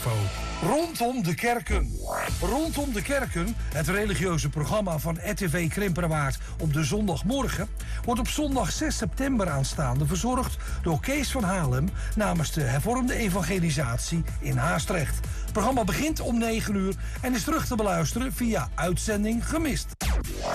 info. Rondom de kerken. Rondom de kerken, het religieuze programma van RTV Krimpenerwaard op de zondagmorgen, wordt op zondag 6 september aanstaande verzorgd door Kees van Halem namens de hervormde evangelisatie in Haastrecht. Het programma begint om 9 uur en is terug te beluisteren via uitzending gemist.